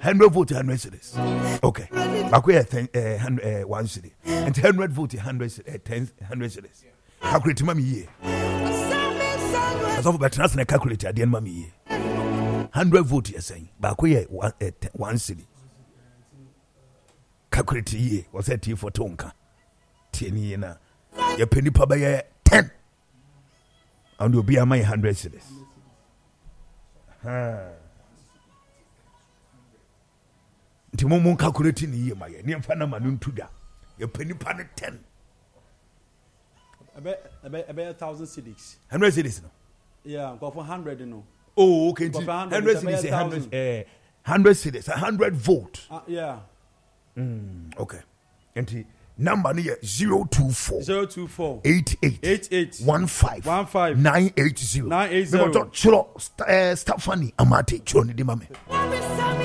100 vote 100 cedis. Okay. Bakoye 1 cedi. And 100 vote 100 cedis. Calculate mami ye. As of but na calculate at the end mami ye. 100 vote you saying. Bakoye 1 cedi. Calculate ye was a tea for tonka. Tieni na. Your penny paba 10. And you'll be a my 100 cedis. Nti mo calculate ni ye maye ni mfa na manu ntuda ye pani pa ne 10 about 1,000 cedis 100 cedis no yeah go for 100 no oh okay 100 cedis 100 cedis 100 volt yeah okay nti number ni 024 88 15 980 980 Stephanie Amate chiro ni di mame